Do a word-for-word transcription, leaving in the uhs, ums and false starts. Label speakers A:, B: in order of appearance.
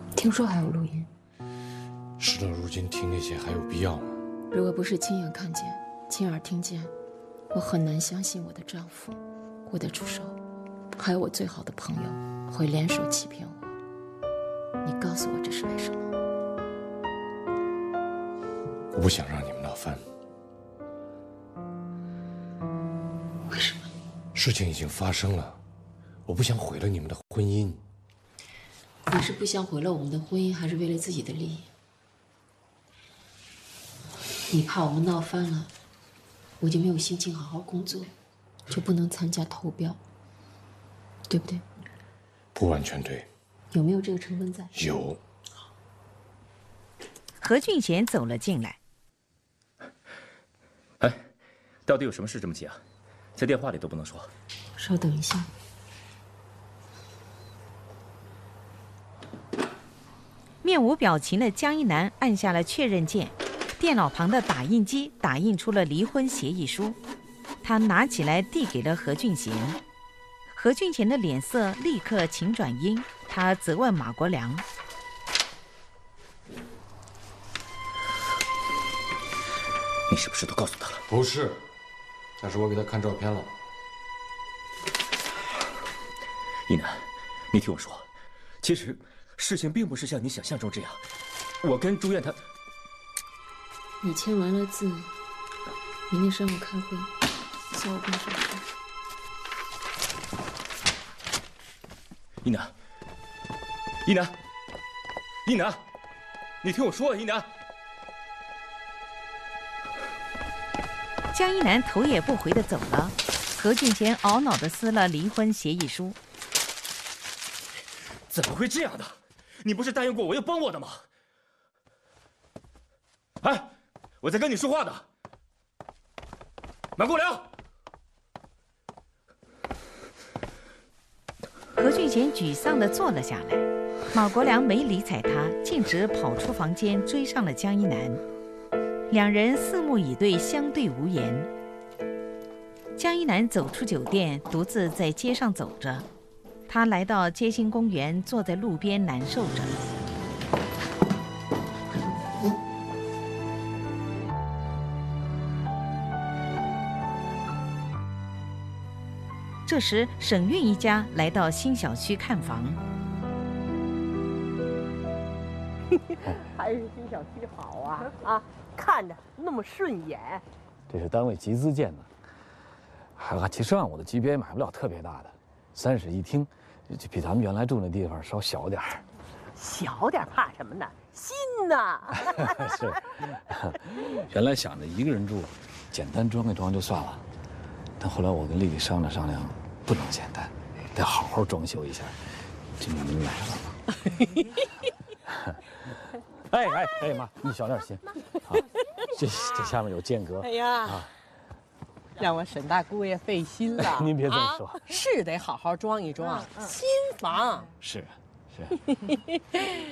A: 听说还有录音。
B: 事到如今，听那些还有必要吗？
A: 如果不是亲眼看见、亲耳听见，我很难相信我的丈夫、我的助手，还有我最好的朋友会联手欺骗我。你告诉我这是为什么？
B: 我不想让你们闹翻。
A: 为什么？
B: 事情已经发生了，我不想毁了你们的婚姻。
A: 你是不想毁了我们的婚姻，还是为了自己的利益？你怕我们闹翻了，我就没有心情好好工作，就不能参加投标，对不对？
B: 不完全对。
A: 有没有这个成分在？
B: 有。
C: 何俊贤走了进来。
D: 哎，到底有什么事这么急啊？在电话里都不能说。
A: 稍等一下。
C: 面无表情的江一南按下了确认键，电脑旁的打印机打印出了离婚协议书，他拿起来递给了何俊贤。何俊贤的脸色立刻晴转阴，他责问马国良：“
D: 你是不是都告诉他了？”
B: 不是，但是我给他看照片了。
D: 一南，你听我说，其实事情并不是像你想象中这样。我跟朱燕她，
A: 你签完了字，明天上午开会，叫我办手续。
D: 一南，一南，一南，你听我说，一南。
C: 江一南头也不回地走了。何俊贤懊恼地撕了离婚协议书。
D: 怎么会这样的？你不是答应过我要帮我的吗？哎，我在跟你说话呢。马国良。
C: 何俊贤沮丧地坐了下来，马国良没理睬他，径直跑出房间，追上了江一南。两人四目以对，相对无言。江一南走出酒店，独自在街上走着。他来到街心公园，坐在路边难受着。这时，沈运一家来到新小区看房。
E: 还是新小区好啊啊，看着那么顺眼。
F: 这是单位集资建的，还啊，其实按我的级别买不了特别大的，三室一厅，就比咱们原来住那地方稍小点儿。
E: 小点怕什么呢？新呐！
F: 是，原来想着一个人住，简单装一装就算了，但后来我跟丽丽商量商量，不能简单，得好好装修一下。这你们来了吗？哎哎哎妈，你小点心啊！这这下面有间隔。
E: 哎呀，啊、让我沈大姑爷费心了。
F: 您别这么说，啊、
E: 是得好好装一装，嗯嗯、新房
F: 是是。